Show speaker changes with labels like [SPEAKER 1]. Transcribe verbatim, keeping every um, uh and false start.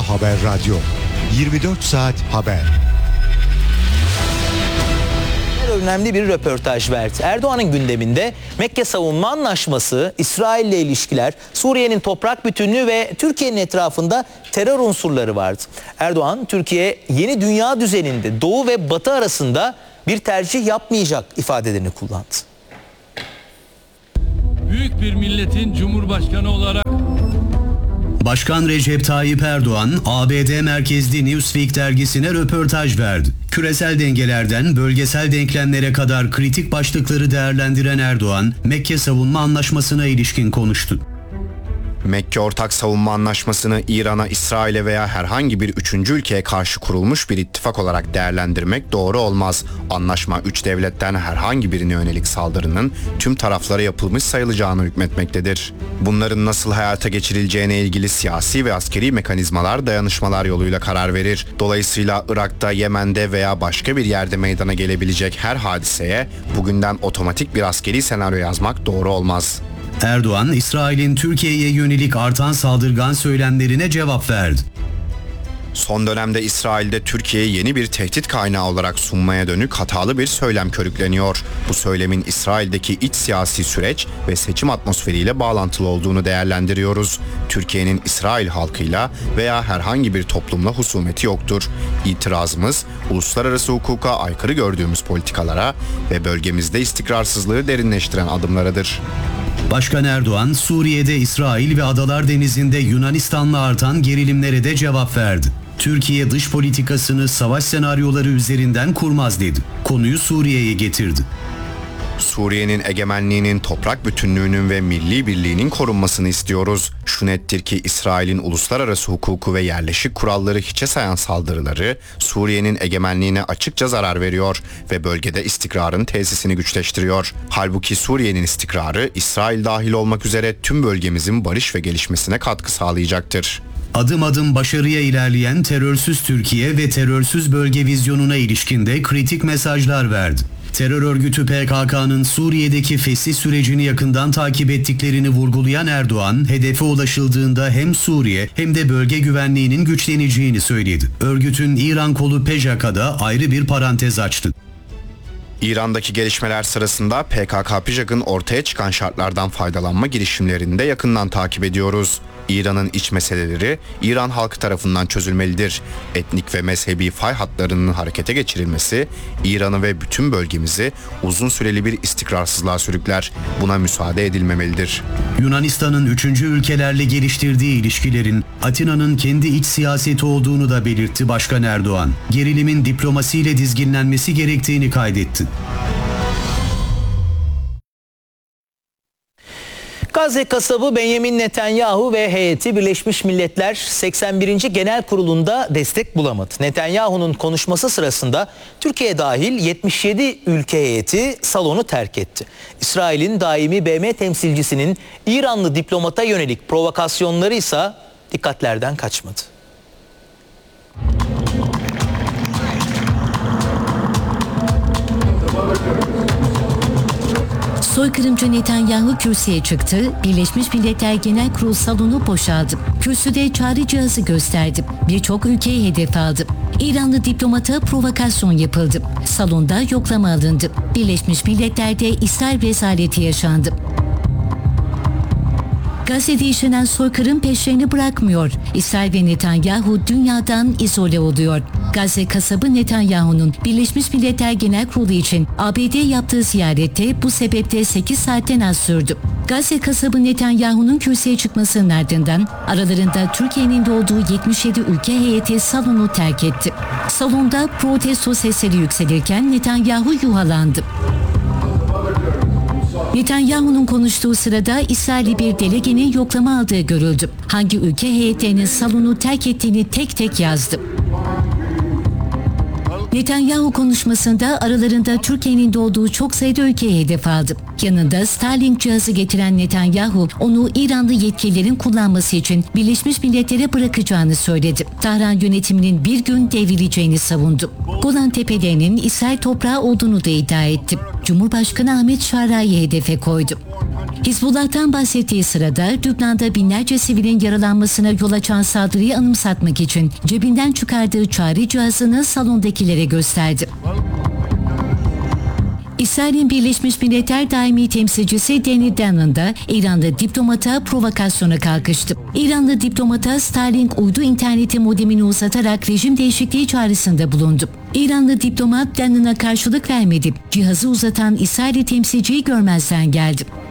[SPEAKER 1] Haber Radyo. yirmi dört saat haber.
[SPEAKER 2] Önemli bir röportaj verdi. Erdoğan'ın gündeminde Mekke Savunma Anlaşması, İsrail'le ilişkiler, Suriye'nin toprak bütünlüğü ve Türkiye'nin etrafında terör unsurları vardı. Erdoğan, Türkiye yeni dünya düzeninde Doğu ve Batı arasında bir tercih yapmayacak ifadelerini kullandı.
[SPEAKER 3] Büyük bir milletin cumhurbaşkanı olarak
[SPEAKER 4] Başkan Recep Tayyip Erdoğan, A B D merkezli Newsweek dergisine röportaj verdi. Küresel dengelerden bölgesel denklemlere kadar kritik başlıkları değerlendiren Erdoğan, Mekke Savunma Anlaşması'na ilişkin konuştu.
[SPEAKER 5] Mekke Ortak Savunma Anlaşması'nı İran'a, İsrail'e veya herhangi bir üçüncü ülkeye karşı kurulmuş bir ittifak olarak değerlendirmek doğru olmaz. Anlaşma üç devletten herhangi birine yönelik saldırının tüm taraflara yapılmış sayılacağını hükmetmektedir. Bunların nasıl hayata geçirileceğine ilgili siyasi ve askeri mekanizmalar dayanışmalar yoluyla karar verir. Dolayısıyla Irak'ta, Yemen'de veya başka bir yerde meydana gelebilecek her hadiseye bugünden otomatik bir askeri senaryo yazmak doğru olmaz.
[SPEAKER 4] Erdoğan, İsrail'in Türkiye'ye yönelik artan saldırgan söylemlerine cevap verdi.
[SPEAKER 5] Son dönemde İsrail'de Türkiye'yi yeni bir tehdit kaynağı olarak sunmaya dönük hatalı bir söylem körükleniyor. Bu söylemin İsrail'deki iç siyasi süreç ve seçim atmosferiyle bağlantılı olduğunu değerlendiriyoruz. Türkiye'nin İsrail halkıyla veya herhangi bir toplumla husumeti yoktur. İtirazımız, uluslararası hukuka aykırı gördüğümüz politikalara ve bölgemizde istikrarsızlığı derinleştiren adımlarıdır.
[SPEAKER 4] Başkan Erdoğan, Suriye'de İsrail ve Adalar Denizi'nde Yunanistan'la artan gerilimlere de cevap verdi. Türkiye dış politikasını savaş senaryoları üzerinden kurmaz dedi. Konuyu Suriye'ye getirdi.
[SPEAKER 5] Suriye'nin egemenliğinin, toprak bütünlüğünün ve milli birliğinin korunmasını istiyoruz. Şu nettir ki İsrail'in uluslararası hukuku ve yerleşik kuralları hiçe sayan saldırıları Suriye'nin egemenliğine açıkça zarar veriyor ve bölgede istikrarın tesisini güçleştiriyor. Halbuki Suriye'nin istikrarı İsrail dahil olmak üzere tüm bölgemizin barış ve gelişmesine katkı sağlayacaktır.
[SPEAKER 4] Adım adım başarıya ilerleyen terörsüz Türkiye ve terörsüz bölge vizyonuna ilişkin de kritik mesajlar verdi. Terör örgütü P K K'nın Suriye'deki fesih sürecini yakından takip ettiklerini vurgulayan Erdoğan, hedefe ulaşıldığında hem Suriye hem de bölge güvenliğinin güçleneceğini söyledi. Örgütün İran kolu P J K'da ayrı bir parantez açtı.
[SPEAKER 5] İran'daki gelişmeler sırasında P K K P J K'ın ortaya çıkan şartlardan faydalanma girişimlerini de yakından takip ediyoruz. İran'ın iç meseleleri İran halkı tarafından çözülmelidir. Etnik ve mezhebi fay hatlarının harekete geçirilmesi İran'ı ve bütün bölgemizi uzun süreli bir istikrarsızlığa sürükler. Buna müsaade edilmemelidir.
[SPEAKER 4] Yunanistan'ın üçüncü ülkelerle geliştirdiği ilişkilerin Atina'nın kendi iç siyaseti olduğunu da belirtti Başkan Erdoğan. Gerilimin diplomasiyle dizginlenmesi gerektiğini kaydetti.
[SPEAKER 2] Gazze kasabı Benjamin Netanyahu ve heyeti Birleşmiş Milletler seksen birinci Genel Kurulu'nda destek bulamadı. Netanyahu'nun konuşması sırasında Türkiye dahil yetmiş yedi ülke heyeti salonu terk etti. İsrail'in daimi B M temsilcisinin İranlı diplomata yönelik provokasyonları ise dikkatlerden kaçmadı.
[SPEAKER 6] Soykırımcı Netanyahu kürsüye çıktı, Birleşmiş Milletler Genel Kurulu salonu boşaldı. Kürsüde çağrı cihazı gösterdi. Birçok ülkeyi hedef aldı. İranlı diplomata provokasyon yapıldı. Salonda yoklama alındı. Birleşmiş Milletler'de İsrail rezaleti yaşandı. Gazze'de işlenen soykırım peşlerini bırakmıyor. İsrail ve Netanyahu dünyadan izole oluyor. Gazze kasabı Netanyahu'nun Birleşmiş Milletler Genel Kurulu için A B D yaptığı ziyarette bu sebeple sekiz saatten az sürdü. Gazze kasabı Netanyahu'nun kürsüye çıkmasının ardından aralarında Türkiye'nin de olduğu yetmiş yedi ülke heyeti salonu terk etti. Salonda protesto sesleri yükselirken Netanyahu yuhalandı. Netanyahu'nun konuştuğu sırada İsrailli bir delegenin yoklama aldığı görüldü. Hangi ülke heyetlerinin salonu terk ettiğini tek tek yazdı. Netanyahu konuşmasında aralarında Türkiye'nin de olduğu çok sayıda ülkeye hedef aldı. Yanında Starlink cihazı getiren Netanyahu onu İranlı yetkililerin kullanması için Birleşmiş Milletler'e bırakacağını söyledi. Tahran yönetiminin bir gün devrileceğini savundu. Golan Tepelerinin İsrail toprağı olduğunu da iddia etti. Cumhurbaşkanı Ahmet Şara'yı hedefe koydu. Hizbullah'tan bahsettiği sırada Lübnan'da binlerce sivilin yaralanmasına yol açan saldırıyı anımsatmak için cebinden çıkardığı çağrı cihazını salondakilere gösterdi. İsrail'in Birleşmiş Milletler Daimi Temsilcisi Danny Danon da İranlı diplomata provokasyona kalkıştı. İranlı diplomata Starlink uydu interneti modemini uzatarak rejim değişikliği çağrısında bulundu. İranlı diplomat Danon'a karşılık vermedi. Cihazı uzatan İsrailli temsilciyi görmezden geldi.